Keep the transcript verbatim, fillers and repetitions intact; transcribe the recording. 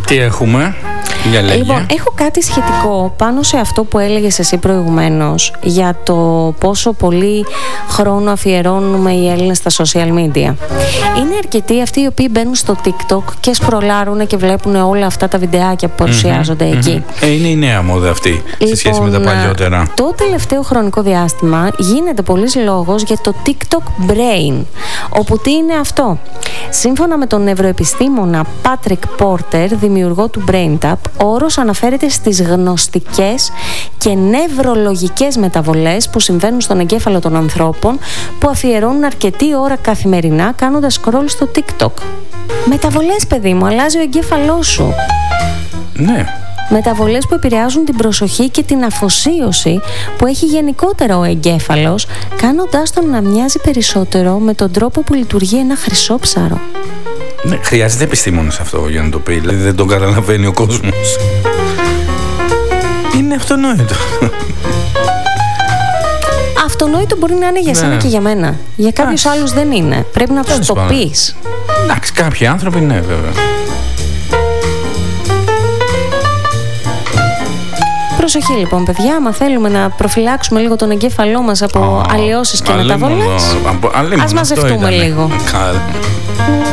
Τι έχουμε? Λοιπόν, έχω κάτι σχετικό πάνω σε αυτό που έλεγες εσύ προηγουμένως για το πόσο πολύ χρόνο αφιερώνουμε οι Έλληνες στα social media. Είναι αρκετοί αυτοί οι οποίοι μπαίνουν στο TikTok και σκρολάρουν και βλέπουν όλα αυτά τα βιντεάκια που παρουσιάζονται mm-hmm, εκεί. Mm-hmm. Ε, είναι η νέα μόδα αυτή, λοιπόν, σε σχέση με τα παλιότερα. Το τελευταίο χρονικό διάστημα γίνεται πολλής λόγος για το TikTok Brain. Όπου τι είναι αυτό? Σύμφωνα με τον νευροεπιστήμονα Patrick Porter, δημιουργό του BrainTap, ο όρος αναφέρεται στις γνωστικές και νευρολογικές μεταβολές που συμβαίνουν στον εγκέφαλο των ανθρώπων που αφιερώνουν αρκετή ώρα καθημερινά κάνοντας scroll στο TikTok. Μεταβολές, παιδί μου, αλλάζει ο εγκέφαλός σου. Ναι. Μεταβολές που επηρεάζουν την προσοχή και την αφοσίωση που έχει γενικότερα ο εγκέφαλος, κάνοντάς τον να μοιάζει περισσότερο με τον τρόπο που λειτουργεί ένα χρυσόψαρο. Ναι, χρειάζεται επιστήμονες αυτό για να το πει, δηλαδή δεν τον καταλαβαίνει ο κόσμος. Είναι αυτονόητο. Αυτονόητο μπορεί να είναι για σένα, ναι, και για μένα. Για κάποιους άλλους δεν είναι. Πρέπει να τους το πεις. Εντάξει, κάποιοι άνθρωποι ναι, βέβαια. Προσοχή λοιπόν, παιδιά, άμα θέλουμε να προφυλάξουμε λίγο τον εγκέφαλό μας από oh, αλλοιώσεις και μεταβολές, ας μαζευτούμε λίγο.